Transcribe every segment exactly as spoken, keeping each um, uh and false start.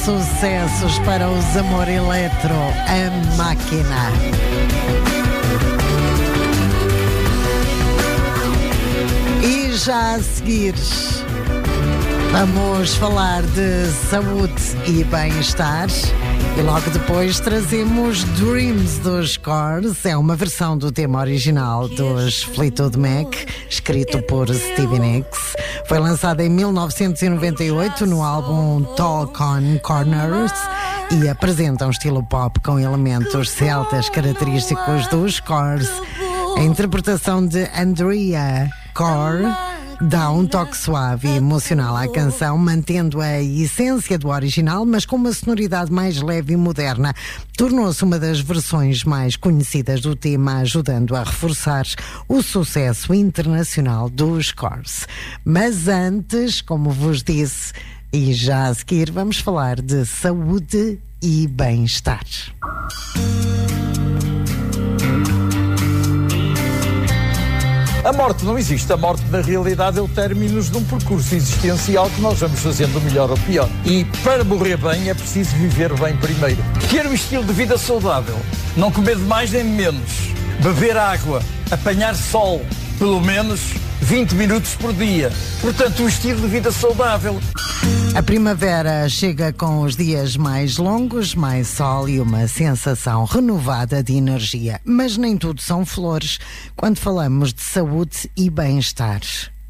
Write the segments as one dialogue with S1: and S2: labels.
S1: sucessos para os Amor Eletro, a máquina. E já a seguir vamos falar de saúde e bem-estar. E logo depois trazemos Dreams dos Cars. É uma versão do tema original dos Fleetwood Mac, escrito por Stevie Nicks. Foi lançado em mil novecentos e noventa e oito no álbum Talk on Corners e apresenta um estilo pop com elementos celtas característicos dos Cars. A interpretação de Andrea Corr dá um toque suave e emocional à canção, mantendo a essência do original, mas com uma sonoridade mais leve e moderna. Tornou-se uma das versões mais conhecidas do tema, ajudando a reforçar o sucesso internacional dos Cars. Mas antes, como vos disse, e já a seguir, vamos falar de saúde e bem-estar.
S2: A morte não existe. A morte, na realidade, é o término de um percurso existencial que nós vamos fazendo melhor ou pior. E para morrer bem é preciso viver bem primeiro. Ter um estilo de vida saudável. Não comer de mais nem de menos. Beber água. Apanhar sol. Pelo menos vinte minutos por dia. Portanto, um estilo de vida saudável.
S1: A primavera chega com os dias mais longos, mais sol e uma sensação renovada de energia. Mas nem tudo são flores quando falamos de saúde e bem-estar.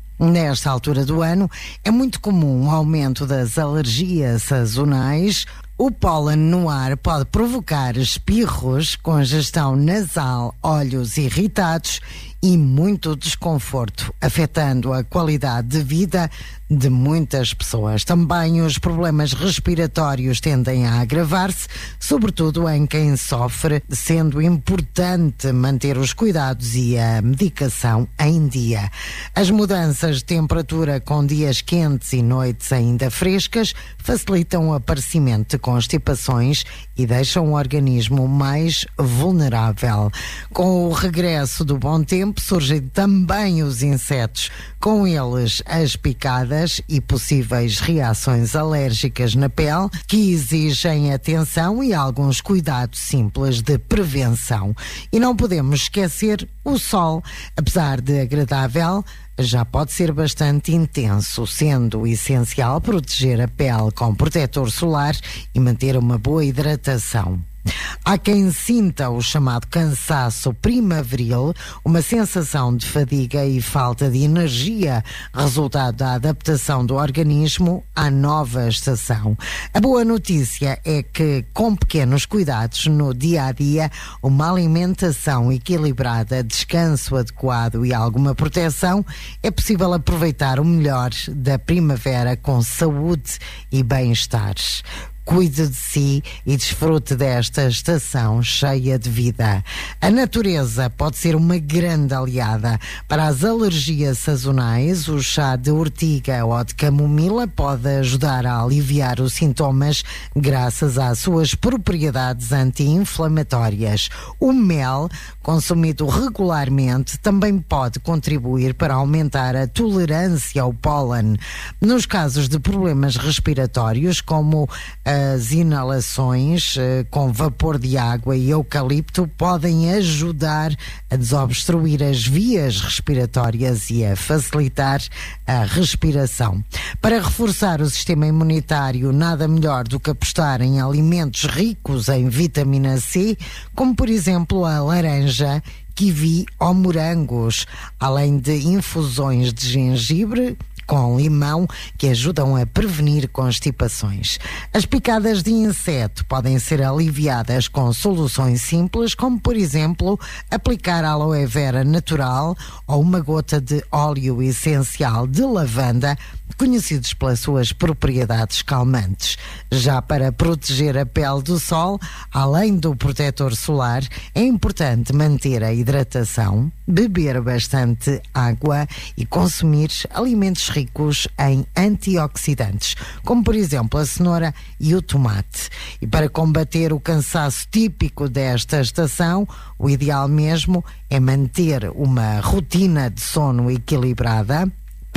S1: Nesta altura do ano, é muito comum o aumento das alergias sazonais. O pólen no ar pode provocar espirros, congestão nasal, olhos irritados e muito desconforto, afetando a qualidade de vida de muitas pessoas. Também os problemas respiratórios tendem a agravar-se, sobretudo em quem sofre, sendo importante manter os cuidados e a medicação em dia. As mudanças de temperatura com dias quentes e noites ainda frescas facilitam o aparecimento de constipações e deixam o organismo mais vulnerável. Com o regresso do bom tempo, surgem também os insetos, com eles as picadas e possíveis reações alérgicas na pele, que exigem atenção e alguns cuidados simples de prevenção. E não podemos esquecer o sol, apesar de agradável, já pode ser bastante intenso, sendo essencial proteger a pele com protetor solar e manter uma boa hidratação. Há quem sinta o chamado cansaço primaveril, uma sensação de fadiga e falta de energia, resultado da adaptação do organismo à nova estação. A boa notícia é que, com pequenos cuidados no dia a dia, uma alimentação equilibrada, descanso adequado e alguma proteção, é possível aproveitar o melhor da primavera com saúde e bem-estar. Cuide de si e desfrute desta estação cheia de vida. A natureza pode ser uma grande aliada. Para as alergias sazonais, o chá de ortiga ou de camomila pode ajudar a aliviar os sintomas graças às suas propriedades anti-inflamatórias. O mel, consumido regularmente, também pode contribuir para aumentar a tolerância ao pólen. Nos casos de problemas respiratórios, como a as inalações uh, com vapor de água e eucalipto podem ajudar a desobstruir as vias respiratórias e a facilitar a respiração. Para reforçar o sistema imunitário, nada melhor do que apostar em alimentos ricos em vitamina C, como por exemplo a laranja, kiwi ou morangos, além de infusões de gengibre com limão que ajudam a prevenir constipações. As picadas de inseto podem ser aliviadas com soluções simples, como por exemplo aplicar aloe vera natural ou uma gota de óleo essencial de lavanda, conhecidos pelas suas propriedades calmantes. Já para proteger a pele do sol, além do protetor solar, é importante manter a hidratação, beber bastante água e consumir alimentos ricos em antioxidantes, como por exemplo a cenoura e o tomate. E para combater o cansaço típico desta estação, o ideal mesmo é manter uma rotina de sono equilibrada,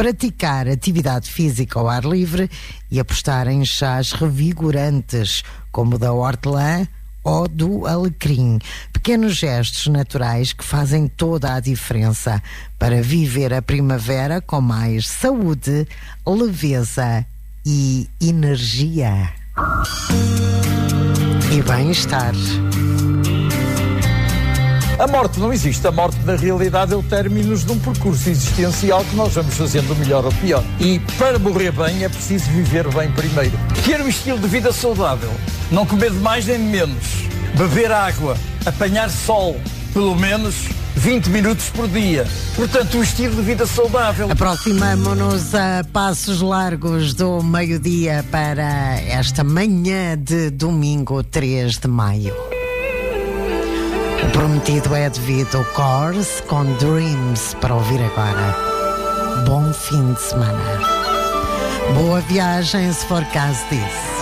S1: praticar atividade física ao ar livre e apostar em chás revigorantes, como o da hortelã ou do alecrim. Pequenos gestos naturais que fazem toda a diferença para viver a primavera com mais saúde, leveza e energia. E bem-estar.
S2: A morte não existe. A morte, na realidade, é o término de um percurso existencial que nós vamos fazendo melhor ou pior. E para morrer bem é preciso viver bem primeiro. Ter um estilo de vida saudável. Não comer de mais nem de menos. Beber água. Apanhar sol. Pelo menos vinte minutos por dia. Portanto, um estilo de vida saudável.
S1: Aproximamo-nos a passos largos do meio-dia para esta manhã de domingo, três de maio. O prometido é devido Course com Dreams para ouvir agora. Bom fim de semana. Boa viagem, se for caso disso.